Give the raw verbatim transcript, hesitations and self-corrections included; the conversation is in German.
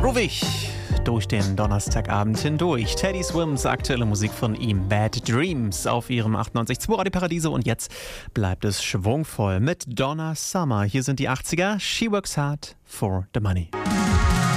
Groovig durch den Donnerstagabend hindurch. Teddy Swims, aktuelle Musik von ihm, Bad Dreams auf ihrem achtundneunzig Komma zwei Radio Paradiso. Und jetzt bleibt es schwungvoll mit Donna Summer. Hier sind die achtziger. She works hard for the money.